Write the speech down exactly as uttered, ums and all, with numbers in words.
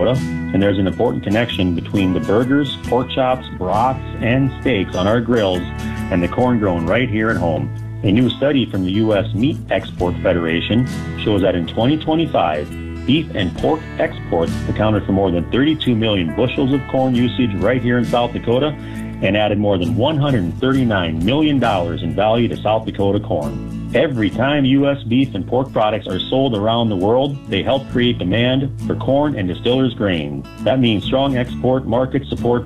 Dakota, and there's an important connection between the burgers, pork chops, broths, and steaks on our grills and the corn grown right here at home. A new study from the U S Meat Export Federation shows that in twenty twenty-five, beef and pork exports accounted for more than thirty-two million bushels of corn usage right here in South Dakota and added more than one hundred thirty-nine million dollars in value to South Dakota corn. Every time U S beef and pork products are sold around the world, they help create demand for corn and distillers' grain. That means strong export market support